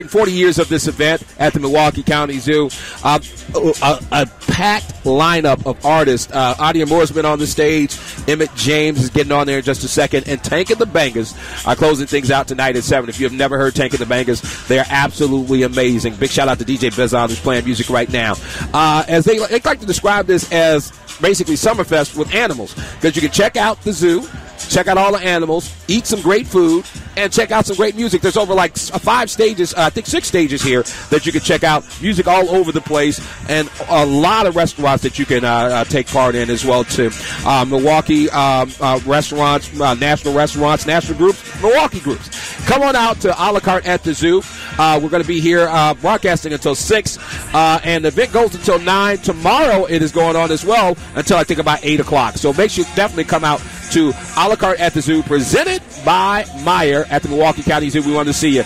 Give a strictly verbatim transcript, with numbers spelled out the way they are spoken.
forty years of this event at the Milwaukee County Zoo. Uh, a, a packed lineup of artists. Uh, Adia Moore's been on the stage. Emmett James is getting on there in just a second. And Tank and the Bangers are closing things out tonight at seven. If you have never heard Tank and the Bangers, they are absolutely amazing. Big shout out to D J Bezon, who's playing music right now. Uh, as they, they like to describe this as basically Summerfest with animals, because you can check out the zoo, check out all the animals, eat some great food, and check out some great music. There's over like five stages, uh, I think six stages here that you can check out. Music all over the place, and a lot of restaurants that you can uh, uh, take part in as well too. Uh, Milwaukee um, uh, restaurants, uh, national restaurants, national groups, Milwaukee groups. Come on out to a la carte at the zoo. Uh, we're going to be here uh, broadcasting until six, uh, and the event goes until nine. Tomorrow it is going on as well until I think about eight o'clock. So make sure you definitely come out to a la carte at the zoo, presented by Meyer at the Milwaukee County Zoo. We want to see you.